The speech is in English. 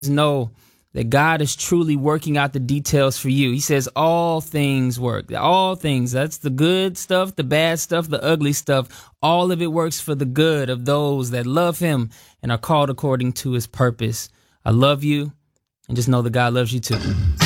know that God is truly working out the details for you. He says all things work. All things. That's the good stuff, the bad stuff, the ugly stuff. All of it works for the good of those that love him and are called according to his purpose. I love you, and just know that God loves you too.